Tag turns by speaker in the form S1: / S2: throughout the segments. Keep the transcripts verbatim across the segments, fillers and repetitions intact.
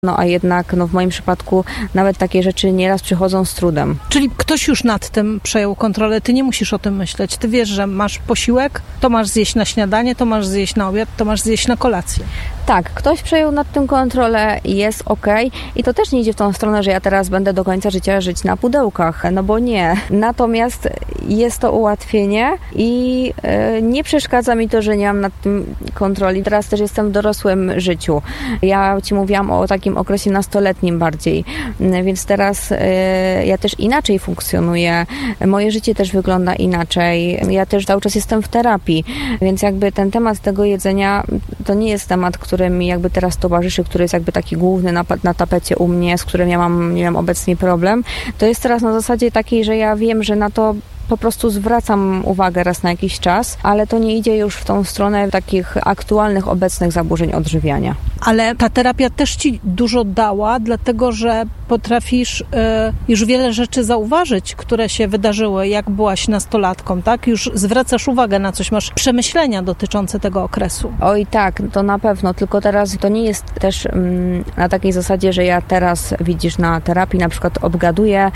S1: No a jednak no w moim przypadku nawet takie rzeczy nieraz przychodzą z trudem.
S2: Czyli ktoś już nad tym przejął kontrolę, ty nie musisz o tym myśleć. Ty wiesz, że masz posiłek, to masz zjeść na śniadanie, to masz zjeść na obiad, to masz zjeść na kolację.
S1: Tak, ktoś przejął nad tym kontrolę i jest okej. I to też nie idzie w tą stronę, że ja teraz będę do końca życia żyć na pudełkach, no bo nie. Natomiast jest to ułatwienie i yy, nie przeszkadza mi to, że nie mam nad tym kontroli. Teraz też jestem w dorosłym życiu. Ja ci mówiłam o takim okresie nastoletnim bardziej, więc teraz y, ja też inaczej funkcjonuję. Moje życie też wygląda inaczej. Ja też cały czas jestem w terapii, więc jakby ten temat tego jedzenia to nie jest temat, który mi jakby teraz towarzyszy, który jest jakby taki główny na, na tapecie u mnie, z którym ja mam, nie wiem, obecnie problem. To jest teraz na zasadzie takiej, że ja wiem, że na to po prostu zwracam uwagę raz na jakiś czas, ale to nie idzie już w tą stronę takich aktualnych, obecnych zaburzeń odżywiania.
S2: Ale ta terapia też ci dużo dała, dlatego że potrafisz y, już wiele rzeczy zauważyć, które się wydarzyły, jak byłaś nastolatką, tak? Już zwracasz uwagę na coś, masz przemyślenia dotyczące tego okresu.
S1: Oj tak, to na pewno, tylko teraz to nie jest też mm, na takiej zasadzie, że ja teraz, widzisz, na terapii na przykład obgaduję,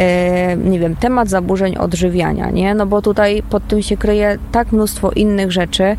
S1: y, nie wiem, temat zaburzeń odżywiania, nie? No bo tutaj pod tym się kryje tak mnóstwo innych rzeczy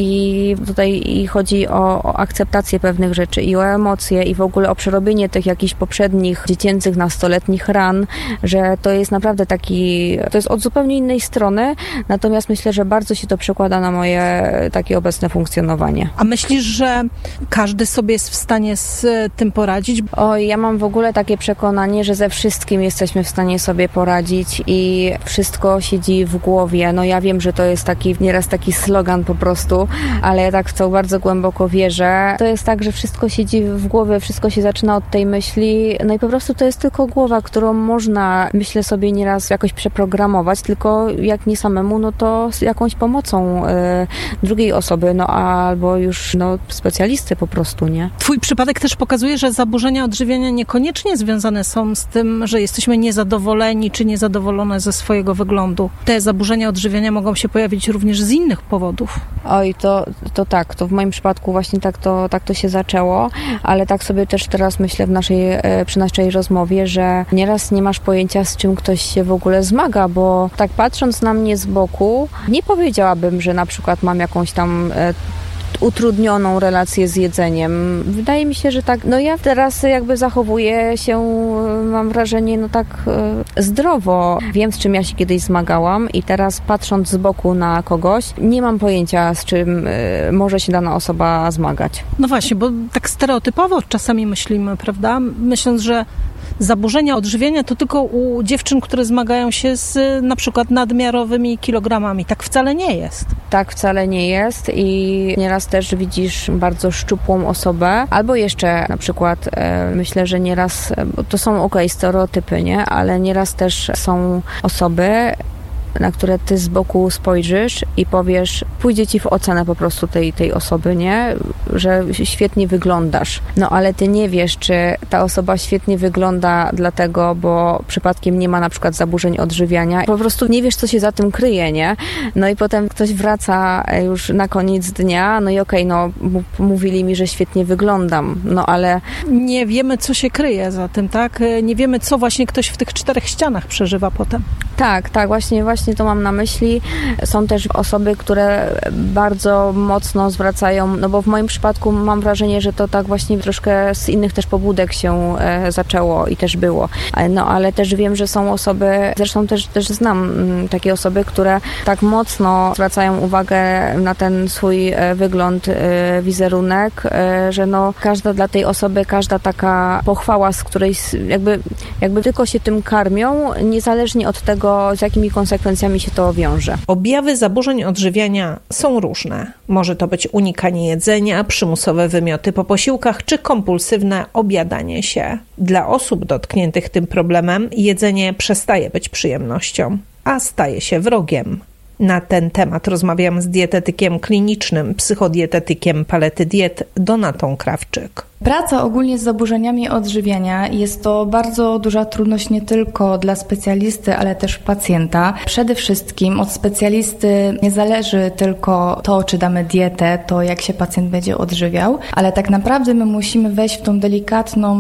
S1: i tutaj i chodzi o, o akceptację pewnych rzeczy i o emocje i w ogóle o przerobienie tych jakichś poprzednich dziecięcych, nastoletnich ran, że to jest naprawdę taki, to jest od zupełnie innej strony, natomiast myślę, że bardzo się to przekłada na moje takie obecne funkcjonowanie.
S2: A myślisz, że każdy sobie jest w stanie z tym poradzić?
S1: Oj, ja mam w ogóle takie przekonanie, że ze wszystkim jesteśmy w stanie sobie poradzić i wszystko siedzi w głowie. No ja wiem, że to jest taki nieraz taki slogan po prostu, ale ja tak w to bardzo głęboko wierzę. To jest tak, że wszystko siedzi w głowie, wszystko się zaczyna od tej myśli, no i po prostu to jest tylko głowa, którą można, myślę sobie, nieraz jakoś przeprogramować, tylko jak nie samemu, no to z jakąś pomocą y, drugiej osoby, no albo już no, specjalisty po prostu, nie?
S2: Twój przypadek też pokazuje, że zaburzenia odżywiania niekoniecznie związane są z tym, że jesteśmy niezadowoleni czy niezadowolone ze swojego wyglądu. Te zaburzenia odżywiania mogą się pojawić również z innych powodów.
S1: Oj, to, to tak, to w moim przypadku właśnie tak to, tak to się zaczęło, ale tak sobie też teraz myślę w naszej, przy naszej rozmowie, że nieraz nie masz pojęcia, z czym ktoś się w ogóle zmaga, bo tak patrząc na mnie z boku, nie powiedziałabym, że na przykład mam jakąś tam utrudnioną relację z jedzeniem. Wydaje mi się, że tak, no ja teraz jakby zachowuję się, mam wrażenie, no tak zdrowo. Wiem, z czym ja się kiedyś zmagałam i teraz patrząc z boku na kogoś, nie mam pojęcia, z czym może się dana osoba zmagać.
S2: No właśnie, bo tak stereotypowo czasami myślimy, prawda? Myśląc, że zaburzenia odżywiania to tylko u dziewczyn, które zmagają się z na przykład nadmiarowymi kilogramami. Tak wcale nie jest.
S1: Tak wcale nie jest i nieraz też widzisz bardzo szczupłą osobę, albo jeszcze na przykład e, myślę, że nieraz, bo to są okej, stereotypy, nie? Ale nieraz też są osoby, na które ty z boku spojrzysz i powiesz, pójdzie ci w ocenę po prostu tej, tej osoby, nie? Że świetnie wyglądasz. No ale ty nie wiesz, czy ta osoba świetnie wygląda dlatego, bo przypadkiem nie ma na przykład zaburzeń odżywiania. Po prostu nie wiesz, co się za tym kryje, nie? No i potem ktoś wraca już na koniec dnia, no i okej, no mówili mi, że świetnie wyglądam, no ale...
S2: Nie wiemy, co się kryje za tym, tak? Nie wiemy, co właśnie ktoś w tych czterech ścianach przeżywa potem.
S1: Tak, tak, właśnie, właśnie to mam na myśli. Są też osoby, które bardzo mocno zwracają, no bo w moim przypadku mam wrażenie, że to tak właśnie troszkę z innych też pobudek się e, zaczęło i też było. No ale też wiem, że są osoby, zresztą też, też znam m, takie osoby, które tak mocno zwracają uwagę na ten swój e, wygląd, e, wizerunek, e, że no każda dla tej osoby, każda taka pochwała, z której jakby, jakby tylko się tym karmią, niezależnie od tego, z jakimi konsekwencjami się to wiąże.
S3: Objawy zaburzeń odżywiania są różne. Może to być unikanie jedzenia, przymusowe wymioty po posiłkach czy kompulsywne objadanie się. Dla osób dotkniętych tym problemem jedzenie przestaje być przyjemnością, a staje się wrogiem. Na ten temat rozmawiam z dietetykiem klinicznym, psychodietetykiem Palety Diet Donatą Krawczyk.
S4: Praca ogólnie z zaburzeniami odżywiania jest to bardzo duża trudność nie tylko dla specjalisty, ale też pacjenta. Przede wszystkim od specjalisty nie zależy tylko to, czy damy dietę, to jak się pacjent będzie odżywiał, ale tak naprawdę my musimy wejść w tą delikatną